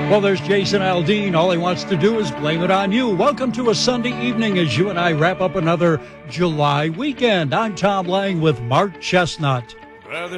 Well, there's Jason Aldean. All he wants to do is blame it on you. Welcome to a Sunday evening as you and I wrap up another July weekend. I'm Tom Lang with Mark Chestnut.